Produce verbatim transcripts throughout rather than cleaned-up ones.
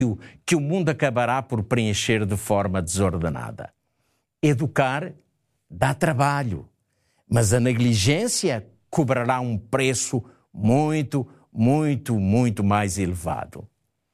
que o mundo acabará por preencher de forma desordenada. Educar dá trabalho, mas a negligência cobrará um preço muito, muito, muito mais elevado.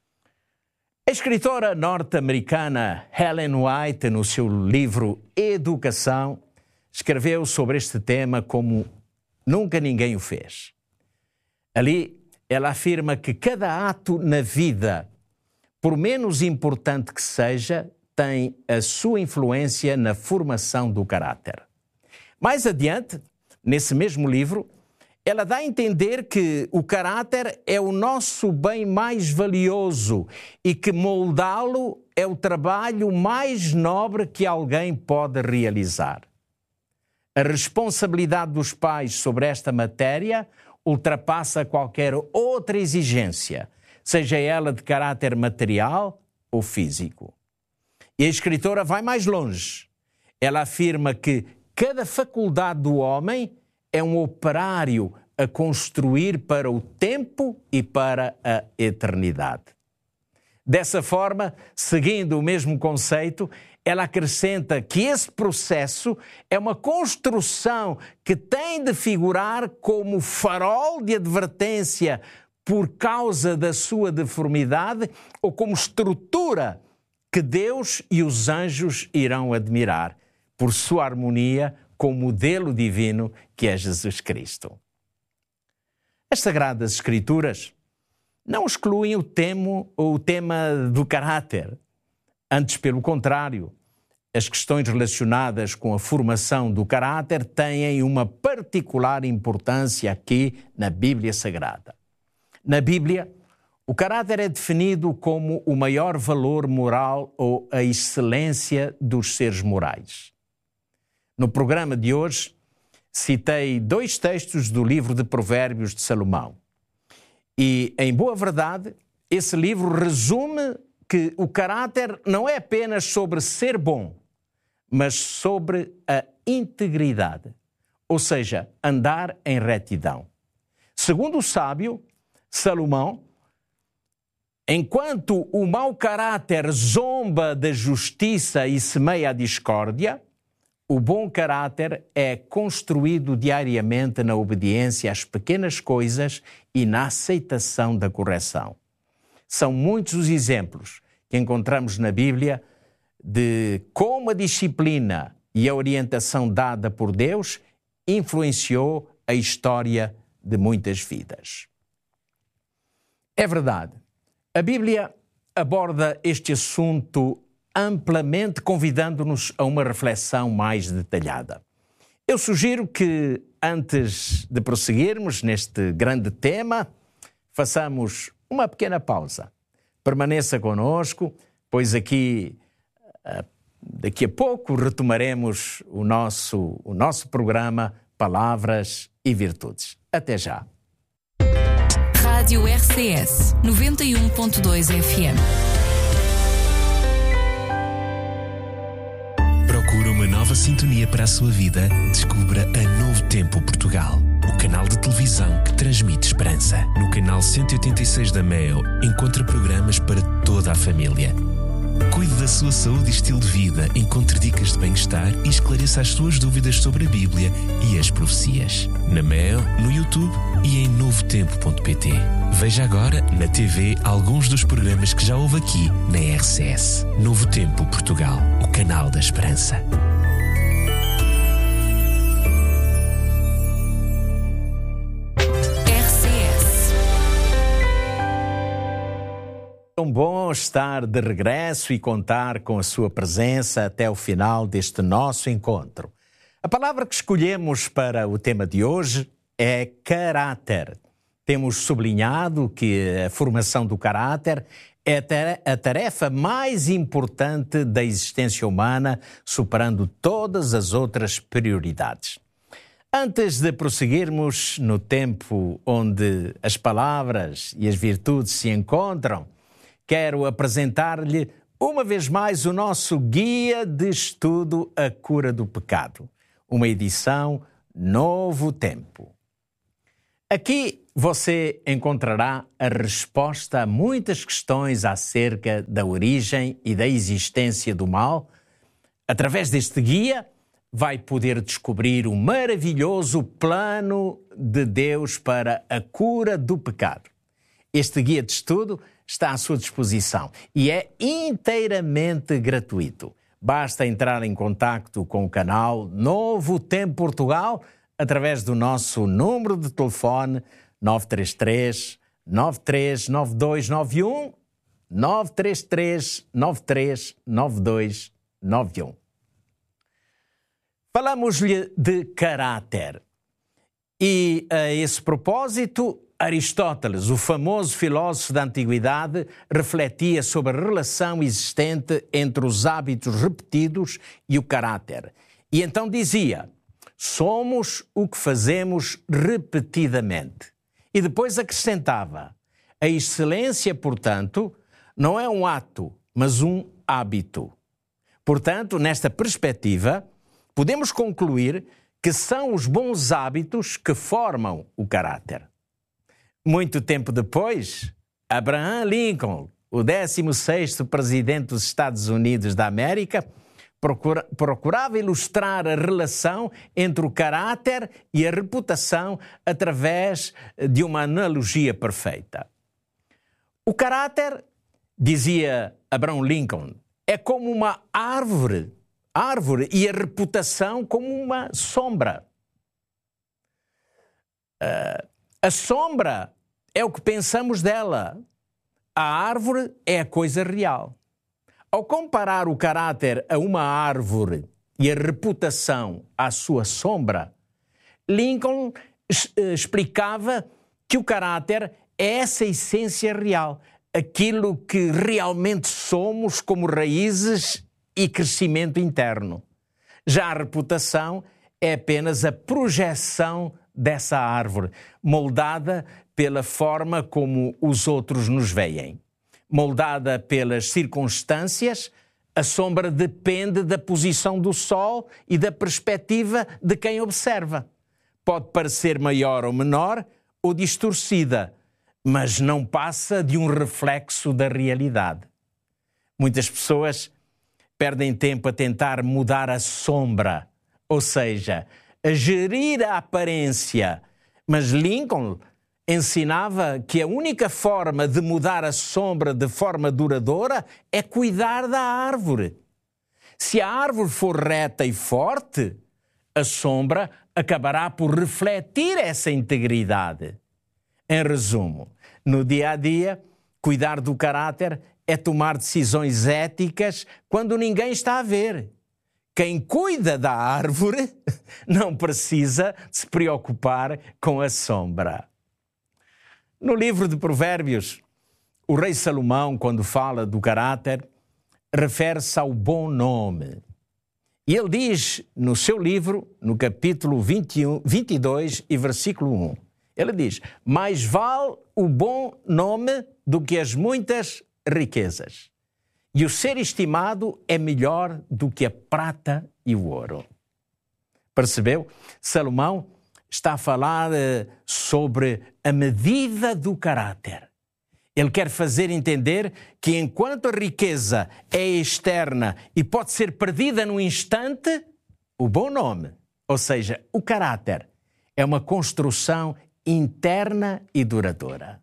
A escritora norte-americana Ellen White, no seu livro Educação, escreveu sobre este tema como nunca ninguém o fez. Ali, ela afirma que cada ato na vida, por menos importante que seja, tem a sua influência na formação do caráter. Mais adiante, nesse mesmo livro, ela dá a entender que o caráter é o nosso bem mais valioso e que moldá-lo é o trabalho mais nobre que alguém pode realizar. A responsabilidade dos pais sobre esta matéria ultrapassa qualquer outra exigência, seja ela de caráter material ou físico. E a escritora vai mais longe. Ela afirma que cada faculdade do homem é um operário a construir para o tempo e para a eternidade. Dessa forma, seguindo o mesmo conceito, ela acrescenta que esse processo é uma construção que tem de figurar como farol de advertência por causa da sua deformidade ou como estrutura que Deus e os anjos irão admirar por sua harmonia com o modelo divino que é Jesus Cristo. As Sagradas Escrituras não excluem o tema, o tema do caráter. Antes, pelo contrário, as questões relacionadas com a formação do caráter têm uma particular importância aqui na Bíblia Sagrada. Na Bíblia, o caráter é definido como o maior valor moral ou a excelência dos seres morais. No programa de hoje, citei dois textos do livro de Provérbios de Salomão. E, em boa verdade, esse livro resume que o caráter não é apenas sobre ser bom, mas sobre a integridade, ou seja, andar em retidão. Segundo o sábio Salomão, enquanto o mau caráter zomba da justiça e semeia a discórdia, o bom caráter é construído diariamente na obediência às pequenas coisas e na aceitação da correção. São muitos os exemplos que encontramos na Bíblia de como a disciplina e a orientação dada por Deus influenciou a história de muitas vidas. É verdade, a Bíblia aborda este assunto amplamente, convidando-nos a uma reflexão mais detalhada. Eu sugiro que, antes de prosseguirmos neste grande tema, façamos uma pequena pausa. Permaneça conosco, pois aqui, daqui a pouco, retomaremos o nosso, o nosso programa Palavras e Virtudes. Até já. Rádio R C S noventa e um ponto dois F M. Procura uma nova sintonia para a sua vida? Descubra a Novo Tempo Portugal, o canal de televisão que transmite esperança. No canal cento e oitenta e seis da Meo, encontra programas para toda a família. Cuide da sua saúde e estilo de vida, encontre dicas de bem-estar e esclareça as suas dúvidas sobre a Bíblia e as profecias. Na Meo, no YouTube e em novo tempo ponto pt. Veja agora na T V alguns dos programas que já houve aqui na R C S. Novo Tempo Portugal, o canal da esperança. Tão bom estar de regresso e contar com a sua presença até o final deste nosso encontro. A palavra que escolhemos para o tema de hoje é caráter. Temos sublinhado que a formação do caráter é a tarefa mais importante da existência humana, superando todas as outras prioridades. Antes de prosseguirmos no tempo onde as palavras e as virtudes se encontram, quero apresentar-lhe uma vez mais o nosso Guia de Estudo A Cura do Pecado, uma edição Novo Tempo. Aqui você encontrará a resposta a muitas questões acerca da origem e da existência do mal. Através deste guia, vai poder descobrir o maravilhoso plano de Deus para a cura do pecado. Este guia de estudo está à sua disposição e é inteiramente gratuito. Basta entrar em contacto com o canal Novo Tempo Portugal através do nosso número de telefone nove três três, nove três nove dois nove um, nove três três, nove três nove dois nove um. Falamos-lhe de caráter. E a esse propósito, Aristóteles, o famoso filósofo da antiguidade, refletia sobre a relação existente entre os hábitos repetidos e o caráter. E então dizia: somos o que fazemos repetidamente. E depois acrescentava: a excelência, portanto, não é um ato, mas um hábito. Portanto, nesta perspectiva, podemos concluir que são os bons hábitos que formam o caráter. Muito tempo depois, Abraham Lincoln, o décimo sexto presidente dos Estados Unidos da América, procura, procurava ilustrar a relação entre o caráter e a reputação através de uma analogia perfeita. O caráter, dizia Abraham Lincoln, é como uma árvore, árvore e a reputação como uma sombra. Uh, a sombra é o que pensamos dela. A árvore é a coisa real. Ao comparar o caráter a uma árvore e a reputação à sua sombra, Lincoln explicava que o caráter é essa essência real, aquilo que realmente somos como raízes e crescimento interno. Já a reputação é apenas a projeção dessa árvore, moldada pela forma como os outros nos veem. Moldada pelas circunstâncias, a sombra depende da posição do sol e da perspectiva de quem observa. Pode parecer maior ou menor ou distorcida, mas não passa de um reflexo da realidade. Muitas pessoas perdem tempo a tentar mudar a sombra, ou seja, a gerir a aparência, mas Lincoln ensinava que a única forma de mudar a sombra de forma duradoura é cuidar da árvore. Se a árvore for reta e forte, a sombra acabará por refletir essa integridade. Em resumo, no dia a dia, cuidar do caráter é tomar decisões éticas quando ninguém está a ver. Quem cuida da árvore não precisa se preocupar com a sombra. No livro de Provérbios, o rei Salomão, quando fala do caráter, refere-se ao bom nome. E ele diz no seu livro, no capítulo vinte e um, vinte e dois e versículo um, ele diz: mais vale o bom nome do que as muitas riquezas, e o ser estimado é melhor do que a prata e o ouro. Percebeu? Salomão está a falar uh, sobre a medida do caráter. Ele quer fazer entender que enquanto a riqueza é externa e pode ser perdida num instante, o bom nome, ou seja, o caráter, é uma construção interna e duradoura.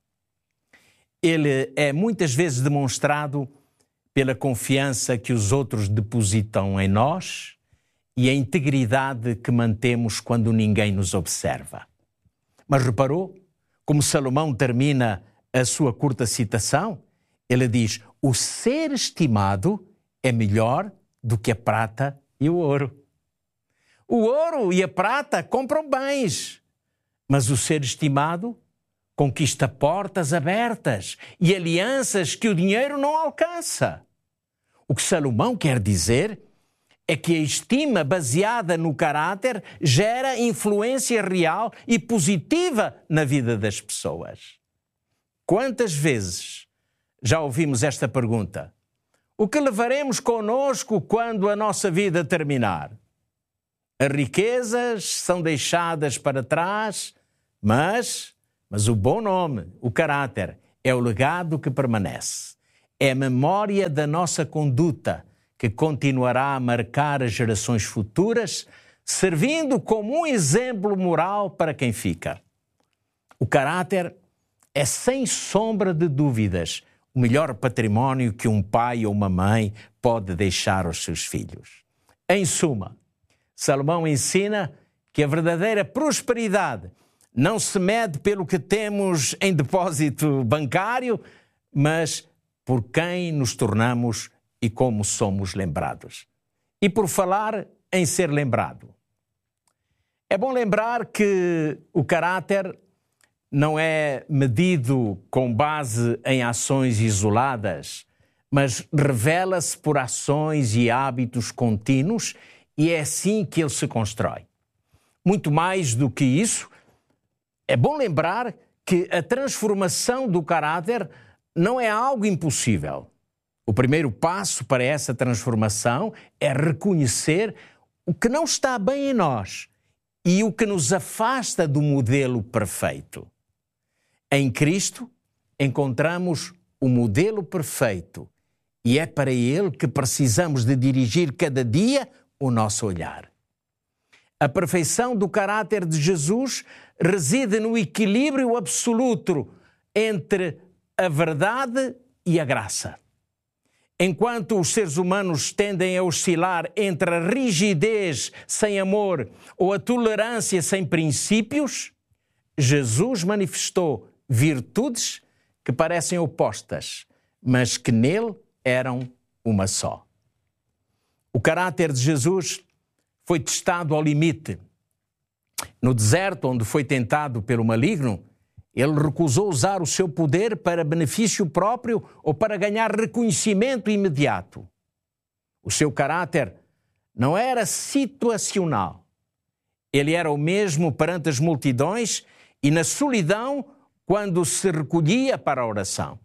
Ele é muitas vezes demonstrado pela confiança que os outros depositam em nós e a integridade que mantemos quando ninguém nos observa. Mas reparou como Salomão termina a sua curta citação? Ele diz: o ser estimado é melhor do que a prata e o ouro. O ouro e a prata compram bens, mas o ser estimado conquista portas abertas e alianças que o dinheiro não alcança. O que Salomão quer dizer é que a estima baseada no caráter gera influência real e positiva na vida das pessoas. Quantas vezes já ouvimos esta pergunta? O que levaremos conosco quando a nossa vida terminar? As riquezas são deixadas para trás, mas Mas o bom nome, o caráter, é o legado que permanece. É a memória da nossa conduta que continuará a marcar as gerações futuras, servindo como um exemplo moral para quem fica. O caráter é, sem sombra de dúvidas, o melhor património que um pai ou uma mãe pode deixar aos seus filhos. Em suma, Salomão ensina que a verdadeira prosperidade não se mede pelo que temos em depósito bancário, mas por quem nos tornamos e como somos lembrados. E por falar em ser lembrado. É bom lembrar que o caráter não é medido com base em ações isoladas, mas revela-se por ações e hábitos contínuos e é assim que ele se constrói. Muito mais do que isso, é bom lembrar que a transformação do caráter não é algo impossível. O primeiro passo para essa transformação é reconhecer o que não está bem em nós e o que nos afasta do modelo perfeito. Em Cristo, encontramos o modelo perfeito e é para ele que precisamos de dirigir cada dia o nosso olhar. A perfeição do caráter de Jesus reside no equilíbrio absoluto entre a verdade e a graça. Enquanto os seres humanos tendem a oscilar entre a rigidez sem amor ou a tolerância sem princípios, Jesus manifestou virtudes que parecem opostas, mas que nele eram uma só. O caráter de Jesus foi testado ao limite. No deserto, onde foi tentado pelo maligno, ele recusou usar o seu poder para benefício próprio ou para ganhar reconhecimento imediato. O seu caráter não era situacional. Ele era o mesmo perante as multidões e na solidão quando se recolhia para a oração.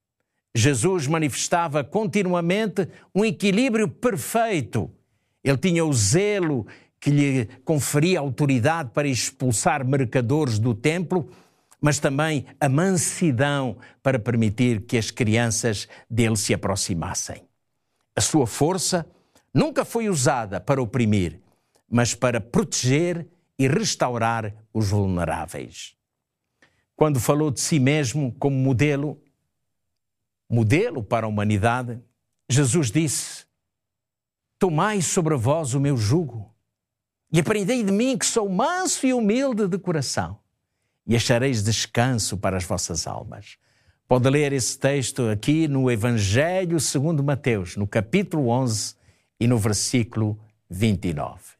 Jesus manifestava continuamente um equilíbrio perfeito. Ele tinha o zelo que lhe conferia autoridade para expulsar mercadores do templo, mas também a mansidão para permitir que as crianças dele se aproximassem. A sua força nunca foi usada para oprimir, mas para proteger e restaurar os vulneráveis. Quando falou de si mesmo como modelo, modelo para a humanidade, Jesus disse: tomai sobre vós o meu jugo e aprendei de mim que sou manso e humilde de coração e achareis descanso para as vossas almas. Pode ler esse texto aqui no Evangelho segundo Mateus, no capítulo onze e no versículo vinte e nove.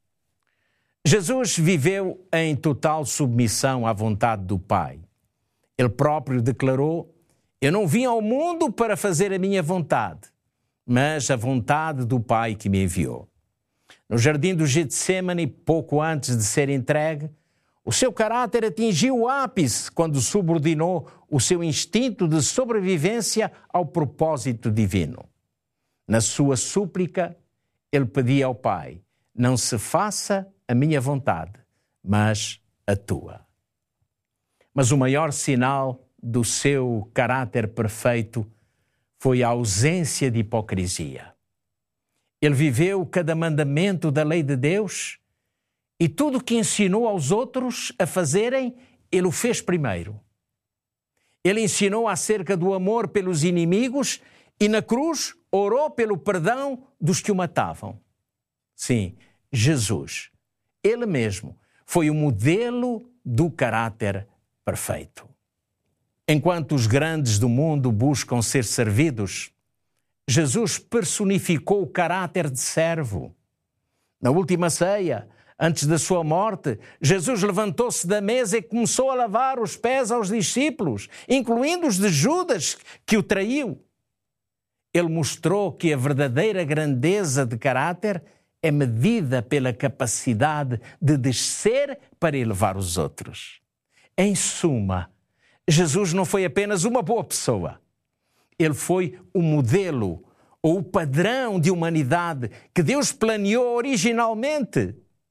Jesus viveu em total submissão à vontade do Pai. Ele próprio declarou: eu não vim ao mundo para fazer a minha vontade, mas a vontade do Pai que me enviou. No jardim do Getsemane, pouco antes de ser entregue, o seu caráter atingiu o ápice quando subordinou o seu instinto de sobrevivência ao propósito divino. Na sua súplica, ele pedia ao Pai: não se faça a minha vontade, mas a tua. Mas o maior sinal do seu caráter perfeito foi a ausência de hipocrisia. Ele viveu cada mandamento da lei de Deus e tudo o que ensinou aos outros a fazerem, ele o fez primeiro. Ele ensinou acerca do amor pelos inimigos e na cruz orou pelo perdão dos que o matavam. Sim, Jesus, ele mesmo, foi o modelo do caráter perfeito. Enquanto os grandes do mundo buscam ser servidos, Jesus personificou o caráter de servo. Na última ceia, antes da sua morte, Jesus levantou-se da mesa e começou a lavar os pés aos discípulos, incluindo os de Judas, que o traiu. Ele mostrou que a verdadeira grandeza de caráter é medida pela capacidade de descer para elevar os outros. Em suma, Jesus não foi apenas uma boa pessoa. Ele foi o modelo ou o padrão de humanidade que Deus planeou originalmente.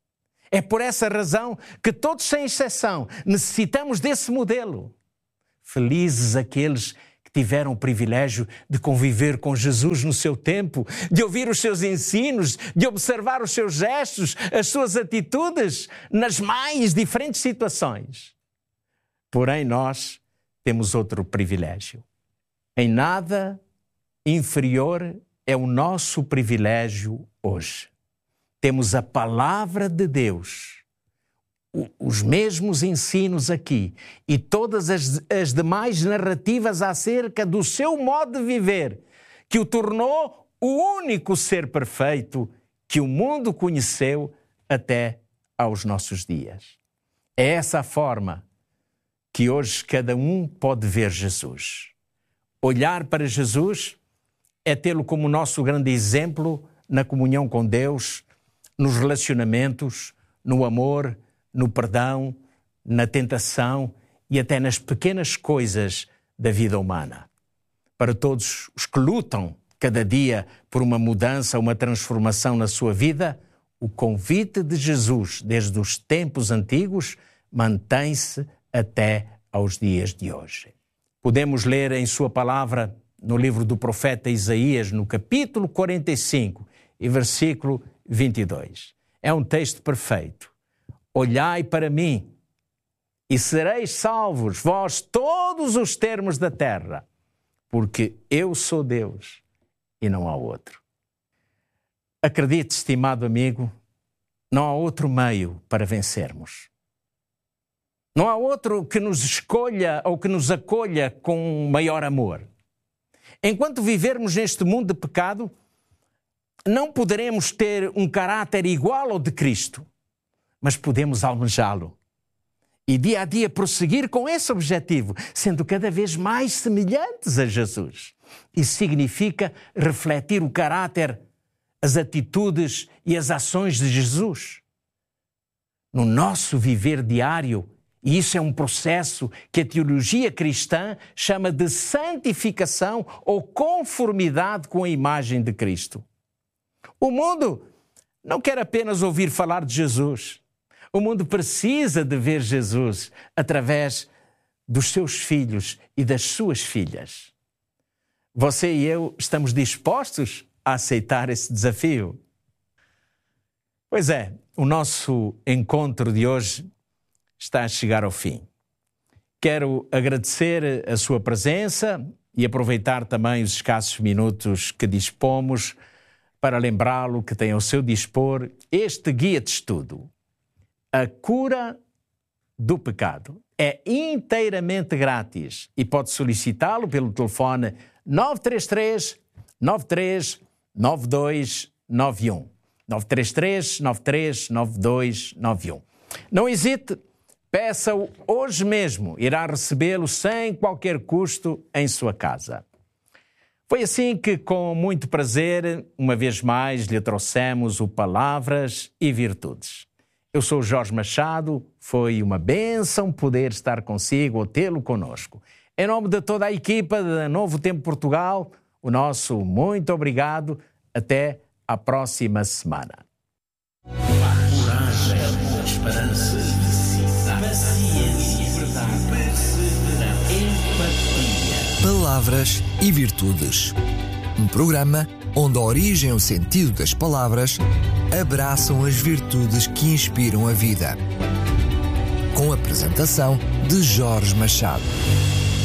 É por essa razão que todos, sem exceção, necessitamos desse modelo. Felizes aqueles que tiveram o privilégio de conviver com Jesus no seu tempo, de ouvir os seus ensinos, de observar os seus gestos, as suas atitudes nas mais diferentes situações. Porém, nós temos outro privilégio. Em nada inferior é o nosso privilégio hoje. Temos a palavra de Deus, os mesmos ensinos aqui e todas as, as demais narrativas acerca do seu modo de viver, que o tornou o único ser perfeito que o mundo conheceu até aos nossos dias. É essa a forma que hoje cada um pode ver Jesus. Olhar para Jesus é tê-lo como nosso grande exemplo na comunhão com Deus, nos relacionamentos, no amor, no perdão, na tentação e até nas pequenas coisas da vida humana. Para todos os que lutam cada dia por uma mudança, uma transformação na sua vida, o convite de Jesus, desde os tempos antigos, mantém-se até aos dias de hoje. Podemos ler em sua palavra no livro do profeta Isaías, no capítulo quarenta e cinco e versículo vinte e dois. É um texto perfeito. Olhai para mim e sereis salvos, vós todos os termos da terra, porque eu sou Deus e não há outro. Acredite, estimado amigo, não há outro meio para vencermos. Não há outro que nos escolha ou que nos acolha com maior amor. Enquanto vivermos neste mundo de pecado, não poderemos ter um caráter igual ao de Cristo, mas podemos almejá-lo. E dia a dia prosseguir com esse objetivo, sendo cada vez mais semelhantes a Jesus. Isso significa refletir o caráter, as atitudes e as ações de Jesus no nosso viver diário. E isso é um processo que a teologia cristã chama de santificação ou conformidade com a imagem de Cristo. O mundo não quer apenas ouvir falar de Jesus. O mundo precisa de ver Jesus através dos seus filhos e das suas filhas. Você e eu estamos dispostos a aceitar esse desafio? Pois é, o nosso encontro de hoje está a chegar ao fim. Quero agradecer a sua presença e aproveitar também os escassos minutos que dispomos para lembrá-lo que tem ao seu dispor este guia de estudo. A cura do pecado. É inteiramente grátis e pode solicitá-lo pelo telefone nove três três, nove três nove dois nove um. nove três três, nove três nove dois nove um. Não hesite. Peça-o hoje mesmo, irá recebê-lo sem qualquer custo em sua casa. Foi assim que, com muito prazer, uma vez mais lhe trouxemos o Palavras e Virtudes. Eu sou Jorge Machado, foi uma bênção poder estar consigo ou tê-lo conosco. Em nome de toda a equipa da Novo Tempo Portugal, o nosso muito obrigado. Até à próxima semana. Coragem, esperança, paciência, verdade, perseverança, empatia. Palavras e Virtudes. Um programa onde a origem e o sentido das palavras abraçam as virtudes que inspiram a vida. Com a apresentação de Jorge Machado.